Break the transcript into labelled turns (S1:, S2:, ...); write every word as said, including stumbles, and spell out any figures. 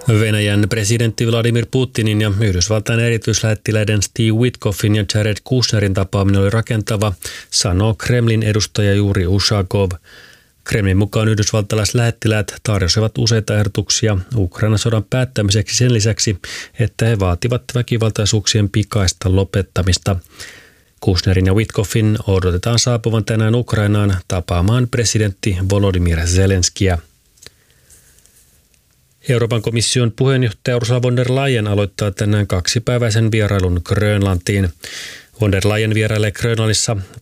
S1: Venäjän presidentti Vladimir Putinin ja Yhdysvaltain erityislähettiläiden Steve Witkoffin ja Jared Kushnerin tapaaminen oli rakentava, sanoo Kremlin edustaja Juri Ushakov. Kremlin mukaan yhdysvaltalaislähettiläät tarjosivat useita ehdotuksia Ukrainan sodan päättämiseksi sen lisäksi, että he vaativat väkivaltaisuuksien pikaista lopettamista. Kushnerin ja Witkoffin odotetaan saapuvan tänään Ukrainaan tapaamaan presidentti Volodymyr Zelenskiä. Euroopan komission puheenjohtaja Ursula von der Leyen aloittaa tänään kaksipäiväisen vierailun Grönlantiin. Von der Leyen vierailee Grönlannissa